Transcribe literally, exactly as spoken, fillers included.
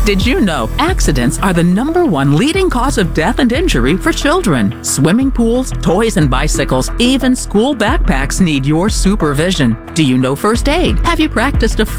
Did you know accidents are the number one leading cause of death and injury for children? Swimming pools, toys and bicycles, even school backpacks need your supervision. Do you know first aid? Have you practiced a